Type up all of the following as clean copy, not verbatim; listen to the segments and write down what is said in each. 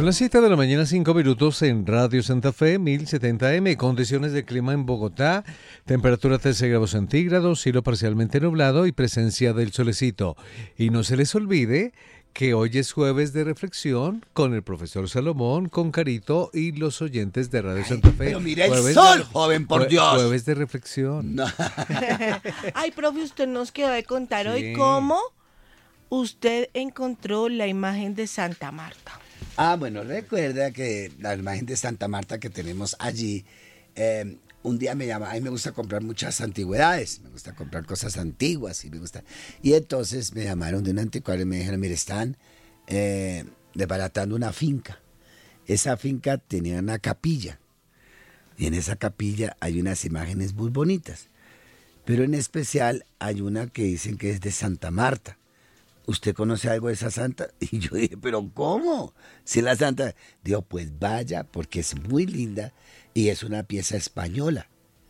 las 7 de la mañana, 5 minutos en Radio Santa Fe, 1070M. Condiciones de clima en Bogotá, temperatura 13 grados centígrados, cielo parcialmente nublado y presencia del solecito. Y no se les olvide que hoy es jueves de reflexión con el profesor Salomón, con Carito y los oyentes de Radio Santa Fe. Pero mira el sol, joven, por Dios. Jueves de reflexión. No. Ay, profe, usted nos quedó de contar Sí. hoy cómo usted encontró la imagen de Santa Marta. Bueno, recuerda que la imagen de Santa Marta que tenemos allí, un día me llama, a mí me gusta comprar muchas antigüedades, me gusta comprar cosas antiguas y me gusta. Y entonces me llamaron de un anticuario y me dijeron, mire, están desbaratando una finca. Esa finca tenía una capilla y en esa capilla hay unas imágenes muy bonitas, pero en especial hay una que dicen que es de Santa Marta. ¿Usted conoce algo de esa santa? Y yo dije, ¿pero cómo? Si la santa... Digo, pues vaya, porque es muy linda y es una pieza española.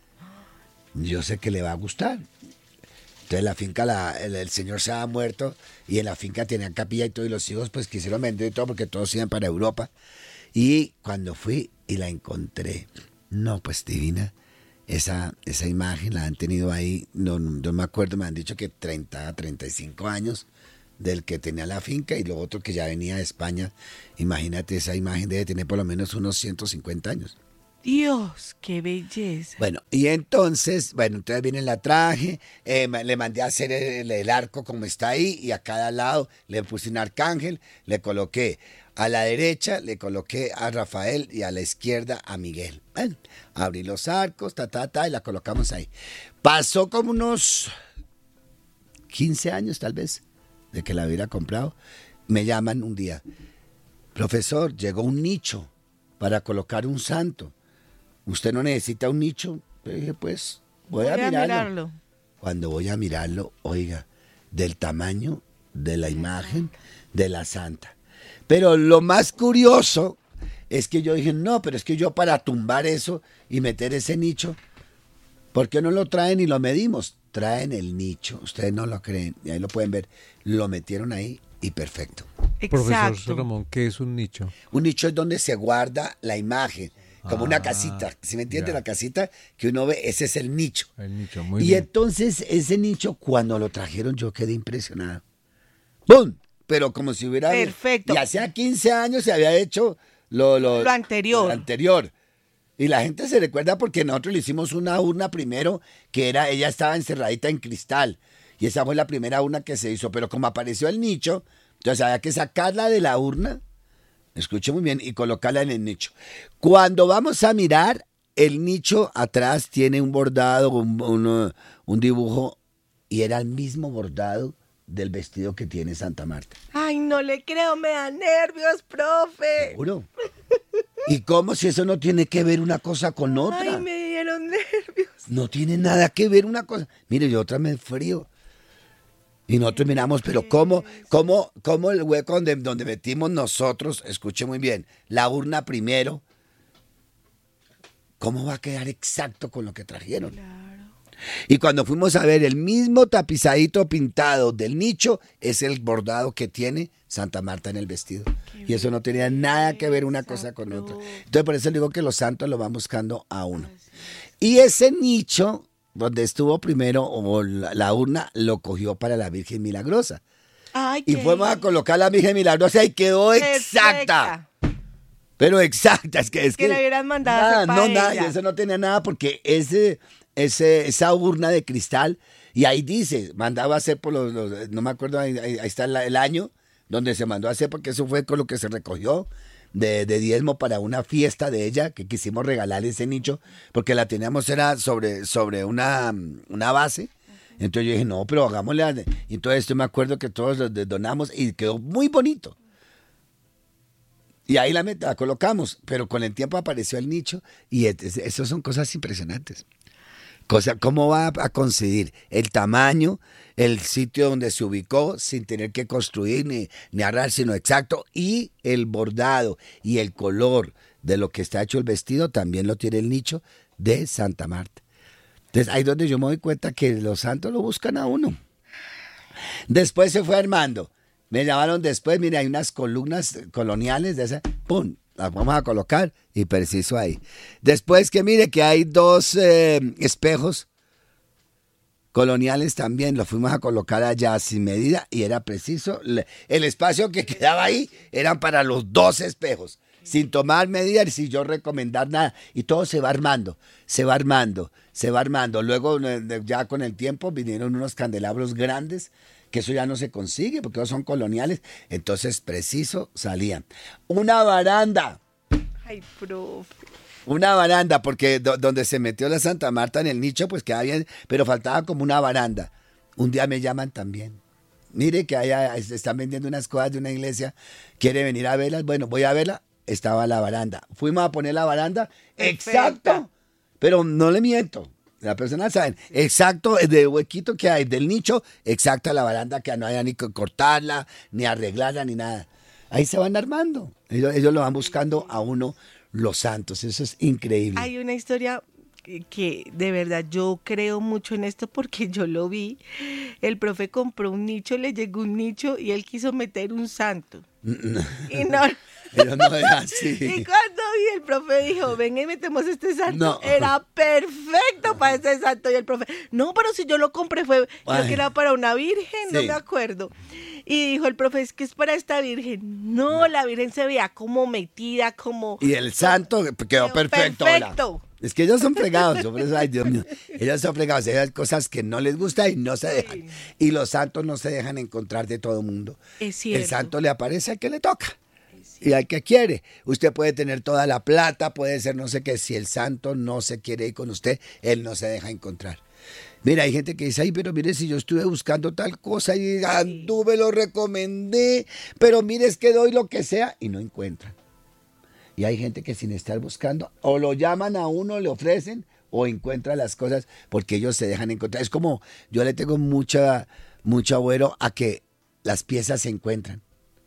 Yo sé que le va a gustar. Entonces la finca, el señor se había muerto y en la finca tenían capilla y todo, y los hijos pues quisieron vender y todo porque todos iban para Europa. Y cuando fui y la encontré, no, pues divina. Esa imagen la han tenido ahí, no me acuerdo, me han dicho que 30, 35 años del que tenía la finca y lo otro que ya venía de España. Imagínate, esa imagen debe tener por lo menos unos 150 años. Dios, qué belleza. Bueno, y entonces viene la traje, le mandé a hacer el arco como está ahí y a cada lado le puse un arcángel, le coloqué a la derecha, le coloqué a Rafael y a la izquierda a Miguel. Bueno, abrí los arcos, y la colocamos ahí. Pasó como unos 15 años tal vez de que la hubiera comprado. Me llaman un día, profesor, llegó un nicho para colocar un santo. ¿Usted no necesita un nicho? Le dije, pues voy a mirarlo. Cuando voy a mirarlo, oiga, del tamaño de la imagen de la santa. Pero lo más curioso es que yo dije, no, pero es que yo para tumbar eso y meter ese nicho, ¿por qué no lo traen y lo medimos? Traen el nicho, ustedes no lo creen, y ahí lo pueden ver, lo metieron ahí y perfecto. Profesor Exacto. Salomón, ¿qué es un nicho? Un nicho es donde se guarda la imagen, como una casita, ¿sí me entiende? Ya. La casita que uno ve, ese es el nicho. El nicho, muy Y bien. entonces ese nicho, cuando lo trajeron, yo quedé impresionado. ¡Bum! Pero como si hubiera... Perfecto. Y hacía 15 años se había hecho lo anterior. Lo anterior. Y la gente se recuerda porque nosotros le hicimos una urna primero, que era, ella estaba encerradita en cristal. Y esa fue la primera urna que se hizo. Pero como apareció el nicho, entonces había que sacarla de la urna, escuche muy bien, y colocarla en el nicho. Cuando vamos a mirar, el nicho atrás tiene un bordado, un dibujo, y era el mismo bordado del vestido que tiene Santa Marta. Ay, no le creo, me da nervios, profe. ¿Seguro? ¿Y cómo si eso no tiene que ver una cosa con otra? Ay, me dieron nervios. No tiene nada que ver una cosa. Mire, yo otra me frío. Y nosotros miramos, pero ¿cómo el hueco donde metimos nosotros, escuche muy bien, la urna primero, cómo va a quedar exacto con lo que trajeron? Claro. Y cuando fuimos a ver el mismo tapizadito pintado del nicho, es el bordado que tiene Santa Marta en el vestido. Y eso no tenía nada que ver una cosa con otra. Entonces por eso digo que los santos lo van buscando a uno. Y ese nicho, donde estuvo primero, o la urna, lo cogió para la Virgen Milagrosa. Ay, Y qué fuimos a colocar la Virgen Milagrosa y quedó exacta. perfecta. Pero exacta, es que Que le hubieran mandado a nada, hacer para no, nada, y ella. eso no tenía nada porque esa urna de cristal, y ahí dice, mandaba a hacer por no me acuerdo, ahí está el año donde se mandó a hacer, porque eso fue con lo que se recogió de diezmo para una fiesta de ella, que quisimos regalar ese nicho, porque la teníamos era sobre una base. Entonces yo dije, no, pero hagámosle. Y entonces yo me acuerdo que todos los donamos y quedó muy bonito. Y ahí la colocamos, pero con el tiempo apareció el nicho y eso son cosas impresionantes. ¿Cómo va a conseguir el tamaño, el sitio donde se ubicó sin tener que construir ni arrar, sino exacto? Y el bordado y el color de lo que está hecho el vestido también lo tiene el nicho de Santa Marta. Entonces ahí es donde yo me doy cuenta que los santos lo buscan a uno. Después se fue armando Me llamaron después, mire, hay unas columnas coloniales de esas, ¡pum! Las vamos a colocar y preciso ahí. Después que mire que hay 2 espejos coloniales también, los fuimos a colocar allá sin medida y era preciso. El espacio que quedaba ahí eran para los 2 espejos, sin tomar medidas y sin yo recomendar nada. Y todo se va armando, se va armando, se va armando. Luego ya con el tiempo vinieron unos candelabros grandes, que eso ya no se consigue porque son coloniales. Entonces preciso salían. Una baranda. Ay, profe. Una baranda, porque donde se metió la Santa Marta en el nicho, pues queda bien, pero faltaba como una baranda. Un día me llaman también. Mire que allá están vendiendo unas cosas de una iglesia, ¿quiere venir a verlas? Bueno, voy a verla, estaba la baranda. Fuimos a poner la baranda, Perfecta. exacto, pero no le miento. La persona sabe, exacto, de huequito que hay del nicho, exacta la baranda, que no haya ni que cortarla, ni arreglarla, ni nada. Ahí se van armando. Ellos lo van buscando a uno los santos. Eso es increíble. Hay una historia que de verdad yo creo mucho en esto porque yo lo vi. El profe compró un nicho, le llegó un nicho y él quiso meter un santo. Y no. Pero no es así. Y cuando vi, el profe dijo, venga y metemos este santo. No. Era perfecto para ese santo. Y el profe, no, pero si yo lo compré creo que era para una virgen, no Sí. me acuerdo. Y dijo el profe, es que es para esta virgen. No, la virgen se veía como metida, como... Y el santo quedó perfecto. Perfecto. Hola. Es que ellos son fregados, yo por eso, ay Dios mío, ellos son fregados, hay cosas que no les gusta y no se dejan. Y los santos no se dejan encontrar de todo mundo. Es cierto. El santo le aparece al que le toca y al que quiere. Usted puede tener toda la plata, puede ser no sé qué, si el santo no se quiere ir con usted, él no se deja encontrar. Mira, hay gente que dice, ay, pero mire, si yo estuve buscando tal cosa y anduve, lo recomendé, pero mire, es que doy lo que sea y no encuentran. Y hay gente que sin estar buscando, o lo llaman a uno, le ofrecen, o encuentra las cosas porque ellos se dejan encontrar. Es como, yo le tengo mucho agüero a que las piezas se encuentran.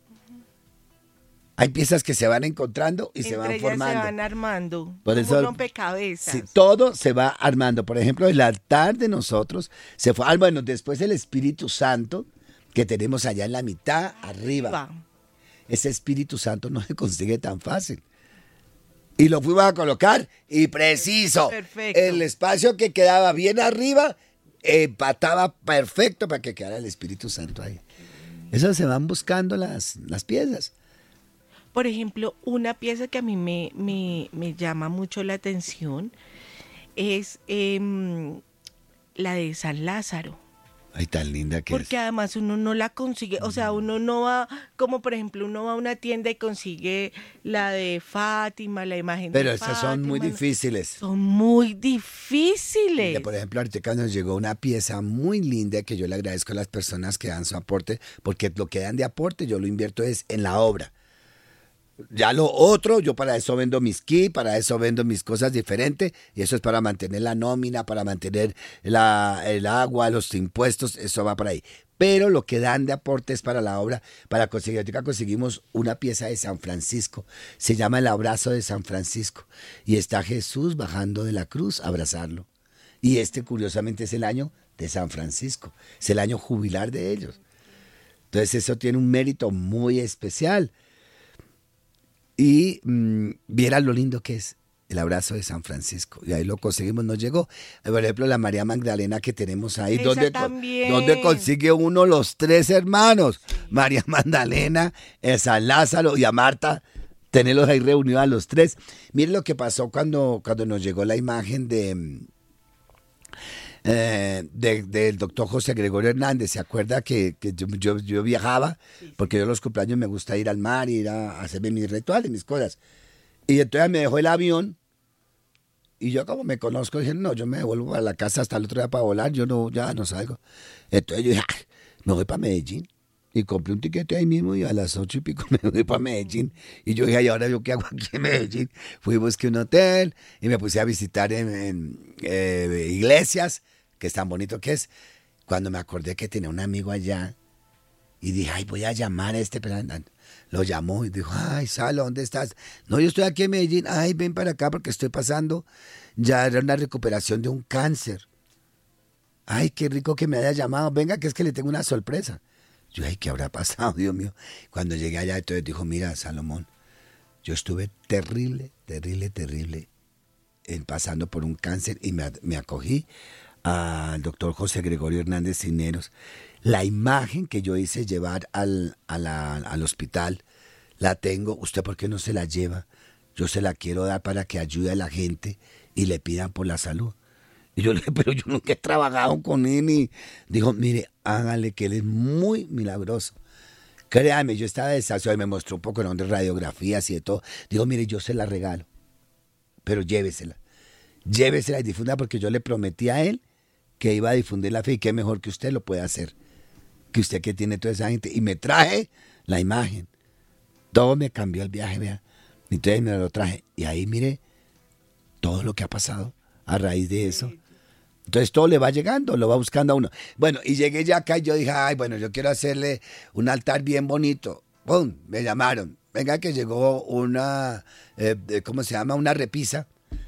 Hay piezas que se van encontrando y se Entre van ellas formando. se van armando. Por Como eso- un rompecabezas. Sí, todo se va armando. Por ejemplo, el altar de nosotros se fue. Bueno, después el Espíritu Santo que tenemos allá en la mitad, arriba. Va. Ese Espíritu Santo no se consigue tan fácil. Y lo fuimos a colocar y preciso. Perfecto. El espacio que quedaba bien arriba empataba perfecto para que quedara el Espíritu Santo ahí. Eso se van buscando las piezas. Por ejemplo, una pieza que a mí me llama mucho la atención es la de San Lázaro. Ay, tan linda que Porque es. además uno no la consigue, o sea, uno no va, como por ejemplo, uno va a una tienda y consigue la de Fátima, la imagen Pero de estas son muy Fátima. difíciles. Son muy difíciles. Mira, por ejemplo, ahorita nos llegó una pieza muy linda que yo le agradezco a las personas que dan su aporte, porque lo que dan de aporte yo lo invierto es en la obra. Ya lo otro, yo para eso vendo mis kits, para eso vendo mis cosas diferentes, y eso es para mantener la nómina, para mantener el agua, los impuestos, eso va para ahí. Pero lo que dan de aporte es para la obra, para conseguir. Ahorita conseguimos una pieza de San Francisco, se llama El Abrazo de San Francisco, y está Jesús bajando de la cruz a abrazarlo. Y curiosamente, es el año de San Francisco, es el año jubilar de ellos. Entonces eso tiene un mérito muy especial. Y vieran lo lindo que es el abrazo de San Francisco. Y ahí lo conseguimos, nos llegó. Por ejemplo, la María Magdalena que tenemos ahí. Esa también. ¿Dónde consigue uno los 3 hermanos? María Magdalena, San Lázaro y a Marta. Tenerlos ahí reunidos a los 3. Miren lo que pasó cuando nos llegó la imagen del doctor José Gregorio Hernández. ¿Se acuerda que yo viajaba? Porque yo los cumpleaños me gusta ir al mar, ir a hacerme mis rituales, mis cosas. Y entonces me dejó el avión y yo como me conozco dije, no, yo me devuelvo a la casa hasta el otro día para volar, yo no, ya no salgo. Entonces yo dije, me voy para Medellín. Y compré un tiquete ahí mismo y a las 8 y pico me voy para Medellín. Y yo dije, ¿y ahora yo qué hago aquí en Medellín? Fui, busqué un hotel y me puse a visitar en iglesias, que es tan bonito que es. Cuando me acordé que tenía un amigo allá y dije, ay, voy a llamar a este. Lo llamó y dijo, ay, Salo, ¿dónde estás? No, yo estoy aquí en Medellín. Ay, ven para acá porque estoy pasando. Ya era una recuperación de un cáncer. Ay, qué rico que me haya llamado. Venga, que es que le tengo una sorpresa. Yo, ay, ¿qué habrá pasado, Dios mío? Cuando llegué allá, entonces dijo, mira, Salomón, yo estuve terrible, pasando por un cáncer y me acogí al doctor José Gregorio Hernández Cisneros. La imagen que yo hice llevar al hospital, la tengo. ¿Usted por qué no se la lleva? Yo se la quiero dar para que ayude a la gente y le pidan por la salud. Y yo le dije, pero yo nunca he trabajado con él. Y dijo, mire, hágale, que él es muy milagroso. Créame, yo estaba desasociado y me mostró un poco de radiografías y de todo. Digo, mire, yo se la regalo, pero llévesela y difunda, porque yo le prometí a él que iba a difundir la fe, y qué mejor que usted lo puede hacer, que usted que tiene toda esa gente. Y me traje la imagen. Todo me cambió el viaje, vea. Entonces me lo traje. Y ahí mire todo lo que ha pasado a raíz de eso. Entonces todo le va llegando, lo va buscando a uno. Bueno, y llegué ya acá y yo dije, ay, bueno, yo quiero hacerle un altar bien bonito. ¡Pum! Me llamaron. Venga, que llegó una, ¿cómo se llama? Una repisa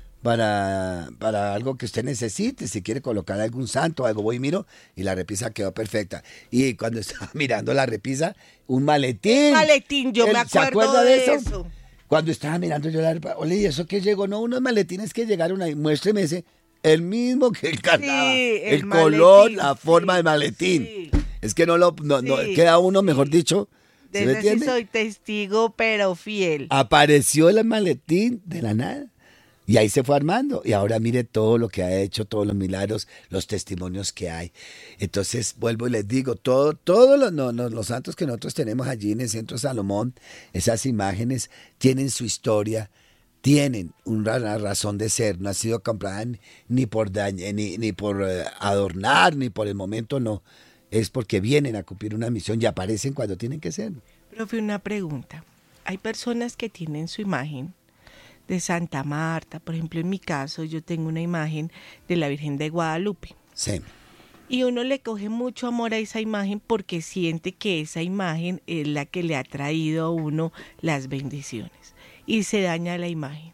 para algo que usted necesite. Si quiere colocar algún santo o algo, voy y miro, y la repisa quedó perfecta. Y cuando estaba mirando la repisa, un maletín. Un maletín, yo me ¿Se acuerdo acuerda de de eso? Cuando estaba mirando yo la repisa, ole, ¿y eso qué llegó? No, unos maletines que llegaron ahí, muéstreme ese. El mismo que él cargaba. Sí, el color, la forma del maletín. Sí. Es que no queda uno, mejor dicho. ¿Sí me entiende? Sí soy testigo, pero fiel. Apareció el maletín de la nada. Y ahí se fue armando. Y ahora mire todo lo que ha hecho, todos los milagros, los testimonios que hay. Entonces, vuelvo y les digo, todos los santos que nosotros tenemos allí en el Centro Salomón, esas imágenes tienen su historia, tienen una razón de ser. No ha sido comprada ni por ni por adornar, ni por el momento, no. Es porque vienen a cumplir una misión y aparecen cuando tienen que ser. Profe, una pregunta. Hay personas que tienen su imagen de Santa Marta. Por ejemplo, en mi caso, yo tengo una imagen de la Virgen de Guadalupe. Sí. Y uno le coge mucho amor a esa imagen porque siente que esa imagen es la que le ha traído a uno las bendiciones. Y se daña la imagen.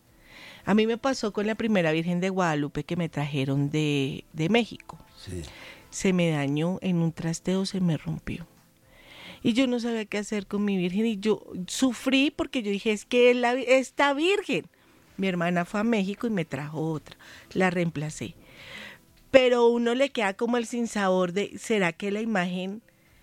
A mí me pasó con la primera Virgen de Guadalupe que me trajeron de México. Sí. Se me dañó, en un trasteo se me rompió. Y yo no sabía qué hacer con mi Virgen y yo sufrí porque yo dije, es que esta Virgen. Mi hermana fue a México y me trajo otra, la reemplacé. Pero uno le queda como el sinsabor de, ¿será que la imagen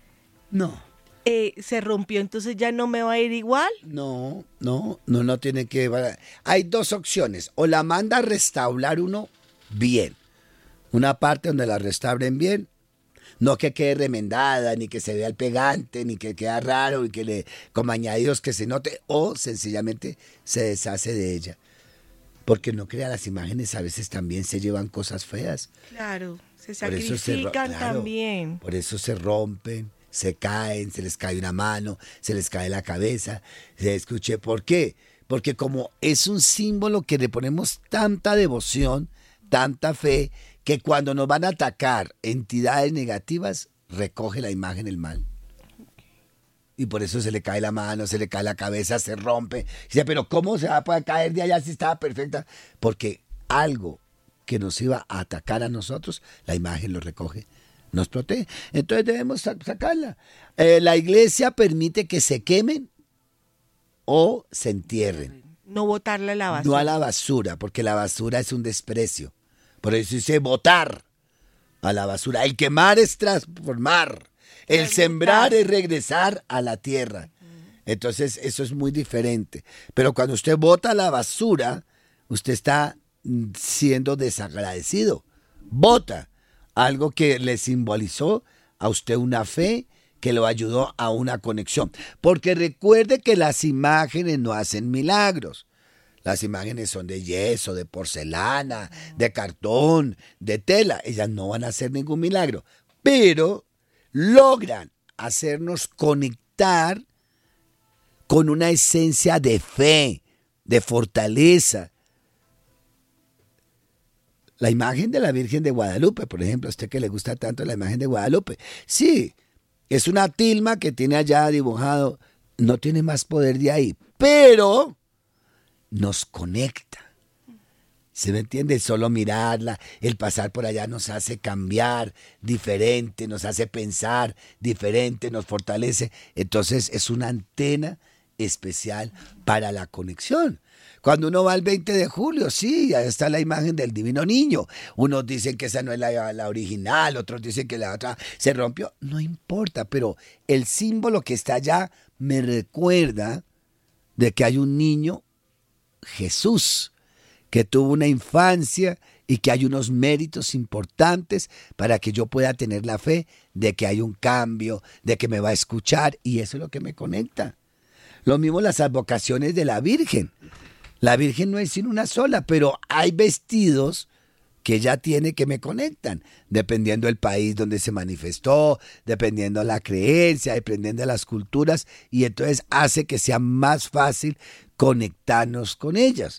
se rompió, entonces ya no me va a ir igual? No tiene que... Hay dos opciones, o la manda a restaurar uno bien, una parte donde la restauren bien, no que quede remendada, ni que se vea el pegante, ni que quede raro, y que como añadidos que se note, o sencillamente se deshace de ella. Porque no crea, las imágenes a veces también se llevan cosas feas. Claro, se sacrifican también. Por eso se rompen, se caen, se les cae una mano, se les cae la cabeza. Escuché, ¿por qué? Porque como es un símbolo que le ponemos tanta devoción, tanta fe, que cuando nos van a atacar entidades negativas, recoge la imagen el mal. Y por eso se le cae la mano, se le cae la cabeza, se rompe. Dice, pero ¿cómo se va a poder caer de allá si estaba perfecta? Porque algo que nos iba a atacar a nosotros, la imagen lo recoge, nos protege. Entonces debemos sacarla. La iglesia permite que se quemen o se entierren. No botarla a la basura. No a la basura, porque la basura es un desprecio. Por eso dice botar a la basura. El quemar es transformar. El sembrar es regresar a la tierra. Entonces eso es muy diferente. Pero cuando usted bota a la basura, usted está siendo desagradecido. Bota algo que le simbolizó a usted una fe, que lo ayudó a una conexión. Porque recuerde que las imágenes no hacen milagros. Las imágenes son de yeso, de porcelana, de cartón, de tela. Ellas no van a hacer ningún milagro. Pero logran hacernos conectar con una esencia de fe, de fortaleza. La imagen de la Virgen de Guadalupe, por ejemplo, a usted que le gusta tanto la imagen de Guadalupe. Sí, es una tilma que tiene allá dibujado, no tiene más poder de ahí, pero nos conecta ¿Se me entiende? Solo mirarla, el pasar por allá nos hace cambiar diferente, nos hace pensar diferente, nos fortalece. Entonces es una antena especial para la conexión. Cuando uno va al 20 de julio, sí, ahí está la imagen del Divino Niño. Unos dicen que esa no es la original, otros dicen que la otra se rompió. No importa, pero el símbolo que está allá me recuerda de que hay un niño, Jesús, que tuvo una infancia y que hay unos méritos importantes para que yo pueda tener la fe de que hay un cambio, de que me va a escuchar, y eso es lo que me conecta. Lo mismo las advocaciones de la Virgen. La Virgen no es sino una sola, pero hay vestidos que ella tiene que me conectan, dependiendo del país donde se manifestó, dependiendo de la creencia, dependiendo de las culturas, y entonces hace que sea más fácil conectarnos con ellas.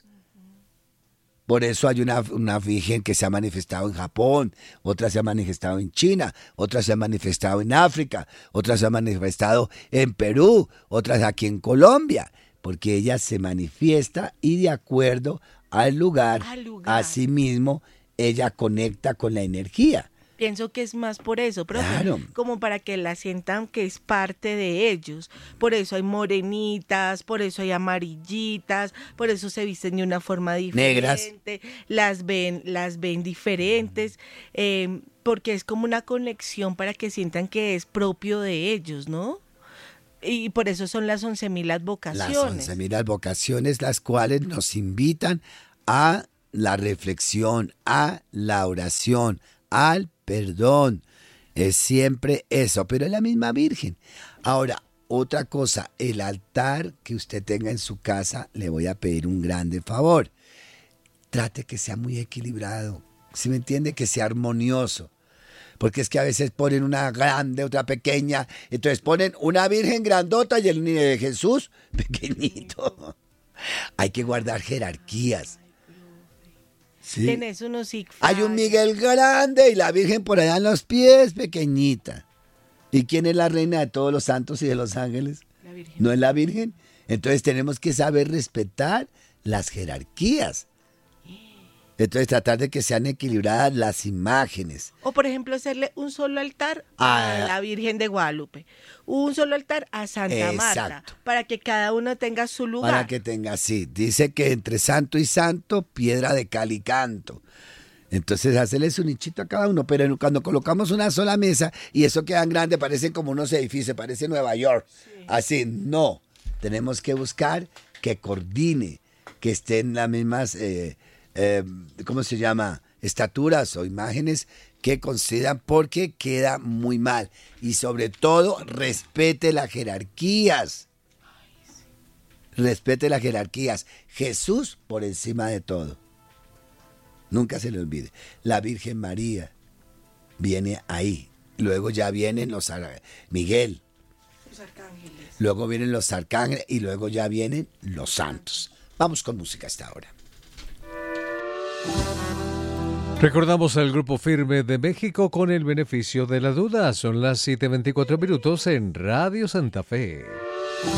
Por eso hay una virgen que se ha manifestado en Japón, otra se ha manifestado en China, otra se ha manifestado en África, otra se ha manifestado en Perú, otras aquí en Colombia, porque ella se manifiesta y de acuerdo al lugar, así mismo, ella conecta con la energía. Pienso que es más por eso, profe, Claro. como para que la sientan que es parte de ellos. Por eso hay morenitas, por eso hay amarillitas, por eso se visten de una forma diferente, las ven diferentes, porque es como una conexión para que sientan que es propio de ellos, ¿no? Y por eso son las 11.000 advocaciones. Las 11.000 advocaciones, las cuales nos invitan a la reflexión, a la oración, al perdón. Es siempre eso, pero es la misma Virgen. Ahora, otra cosa, el altar que usted tenga en su casa, le voy a pedir un grande favor. Trate que sea muy equilibrado, ¿sí me entiende? Que sea armonioso. Porque es que a veces ponen una grande, otra pequeña, entonces ponen una Virgen grandota y el niño de Jesús pequeñito. Hay que guardar jerarquías. ¿Sí? Tenés unos Hay un Miguel grande y la Virgen por allá en los pies pequeñita. ¿Y quién es la reina de todos los santos y de los ángeles? La Virgen. ¿No es la Virgen? Entonces tenemos que saber respetar las jerarquías. Entonces tratar de que sean equilibradas las imágenes. O por ejemplo hacerle un solo altar a la Virgen de Guadalupe, un solo altar a Santa Marta, Exacto. para que cada uno tenga su lugar. Para que tenga así. Dice que entre santo y santo, piedra de cal y canto. Entonces hacerle su nichito a cada uno, pero cuando colocamos una sola mesa y eso quedan grande, parecen como unos edificios, parece Nueva York. Sí. Así, no. Tenemos que buscar que coordine, que estén las mismas, ¿cómo se llama? Estaturas o imágenes que coincidan, porque queda muy mal. Y sobre todo, respete las jerarquías. Respete las jerarquías. Jesús por encima de todo. Nunca se le olvide. La Virgen María viene ahí. Luego ya vienen los Miguel. Los arcángeles. Luego vienen los arcángeles y luego ya vienen los santos. Vamos con música hasta ahora. Recordamos al Grupo Firme de México con el beneficio de la duda. Son las 7:24 en Radio Santa Fe.